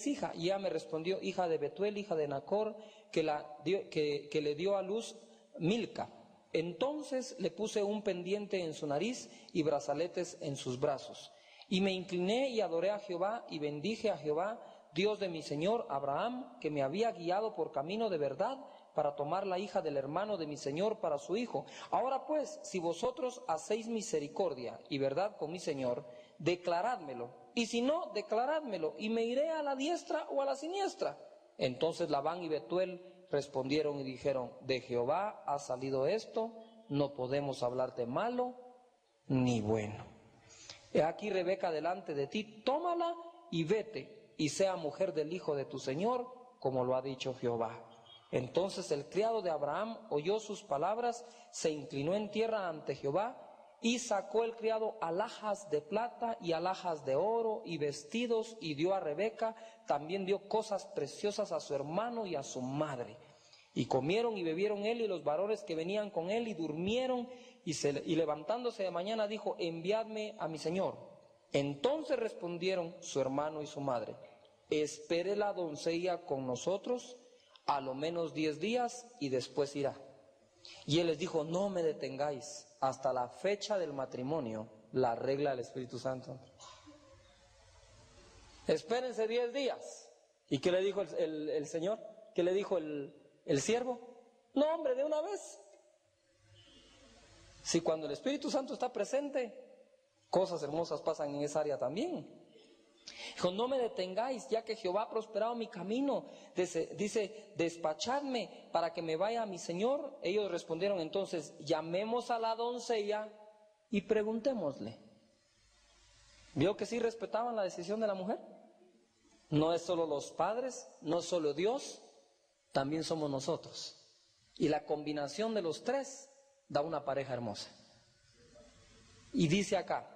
hija? Y ella me respondió: hija de Betuel, hija de Nacor, que le dio a luz Milca. Entonces le puse un pendiente en su nariz y brazaletes en sus brazos. Y me incliné y adoré a Jehová y bendije a Jehová, Dios de mi señor Abraham, que me había guiado por camino de verdad para tomar la hija del hermano de mi señor para su hijo. Ahora pues, si vosotros hacéis misericordia y verdad con mi señor, declarádmelo. Y si no, declarádmelo, y me iré a la diestra o a la siniestra. Entonces Labán y Betuel respondieron y dijeron: de Jehová ha salido esto, no podemos hablarte malo ni bueno. He aquí Rebeca delante de ti, tómala y vete, y sea mujer del hijo de tu señor, como lo ha dicho Jehová. Entonces el criado de Abraham oyó sus palabras, se inclinó en tierra ante Jehová, y sacó el criado alhajas de plata y alhajas de oro y vestidos, y dio a Rebeca, también dio cosas preciosas a su hermano y a su madre. Y comieron y bebieron él y los varones que venían con él, y durmieron, y levantándose de mañana dijo: enviadme a mi señor. Entonces respondieron su hermano y su madre: espere la doncella con nosotros a lo menos 10 días y después irá. Y él les dijo: no me detengáis, hasta la fecha del matrimonio la regla del Espíritu Santo. Espérense 10 días. ¿Y qué le dijo el Señor? ¿Qué le dijo el siervo? No, hombre, de una vez. Si cuando el Espíritu Santo está presente, cosas hermosas pasan en esa área también. Dijo: no me detengáis, ya que Jehová ha prosperado mi camino. Dice: despachadme para que me vaya a mi señor. Ellos respondieron entonces: llamemos a la doncella y preguntémosle. ¿Vio que sí respetaban la decisión de la mujer? No es solo los padres, no es solo Dios, también somos nosotros. Y la combinación de los tres da una pareja hermosa. Y dice acá,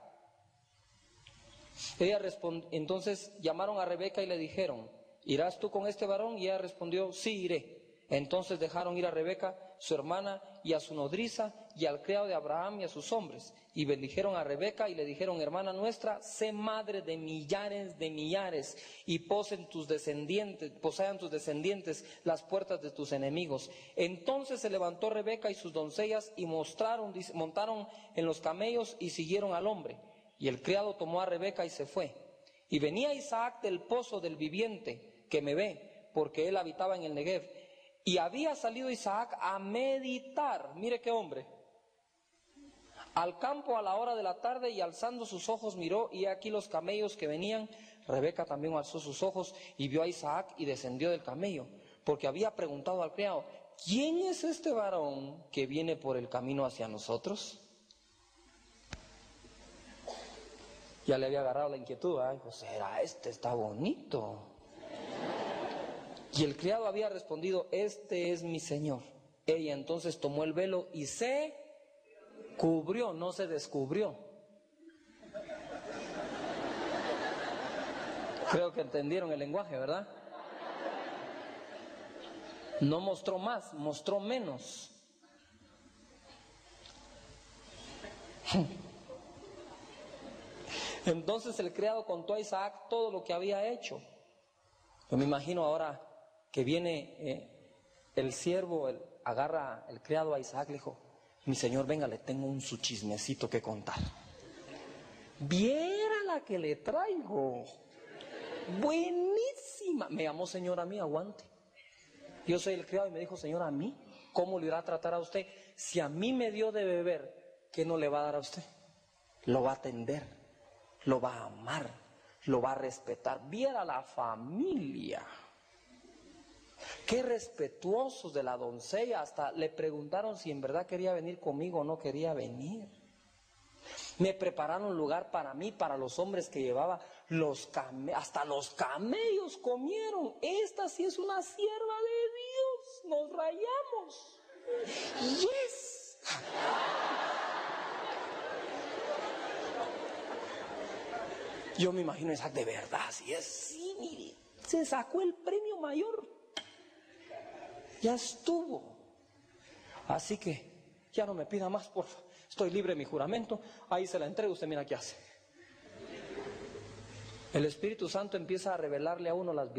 entonces llamaron a Rebeca y le dijeron: ¿irás tú con este varón? Y ella respondió: sí, iré. Entonces dejaron ir a Rebeca, su hermana, y a su nodriza, y al criado de Abraham y a sus hombres. Y bendijeron a Rebeca y le dijeron: hermana nuestra, sé madre de millares, y posean tus descendientes las puertas de tus enemigos. Entonces se levantó Rebeca y sus doncellas y montaron en los camellos y siguieron al hombre. Y el criado tomó a Rebeca y se fue. Y venía Isaac del pozo del viviente, que me ve, porque él habitaba en el Negev. Y había salido Isaac a meditar, mire qué hombre, al campo a la hora de la tarde, y alzando sus ojos miró, y aquí los camellos que venían. Rebeca también alzó sus ojos y vio a Isaac y descendió del camello, porque había preguntado al criado: ¿quién es este varón que viene por el camino hacia nosotros? Ya le había agarrado la inquietud. Ay, pues será este, está bonito. Y el criado había respondido: este es mi señor. Ella entonces tomó el velo y se cubrió, no se descubrió. Creo que entendieron el lenguaje, ¿verdad? No mostró más, mostró menos. Entonces el criado contó a Isaac todo lo que había hecho. Yo me imagino ahora que viene el siervo, agarra el criado a Isaac, le dijo: mi señor, venga, le tengo su chismecito que contar. Viera la que le traigo. Buenísima. Me llamó señor a mí, aguante. Yo soy el criado y me dijo: señor, ¿a mí? ¿Cómo le irá a tratar a usted? Si a mí me dio de beber, ¿qué no le va a dar a usted? Lo va a atender, lo va a amar, lo va a respetar. Viera la familia. Qué respetuosos de la doncella. Hasta le preguntaron si en verdad quería venir conmigo o no quería venir. Me prepararon lugar para mí, para los hombres que llevaba. Hasta los camellos comieron. Esta sí es una sierva de Dios. Nos rayamos. Yes. Yo me imagino Isaac: de verdad, si es, sí, mire, se sacó el premio mayor. Ya estuvo. Así que ya no me pida más, por favor. Estoy libre de mi juramento. Ahí se la entrego, usted mira qué hace. El Espíritu Santo empieza a revelarle a uno las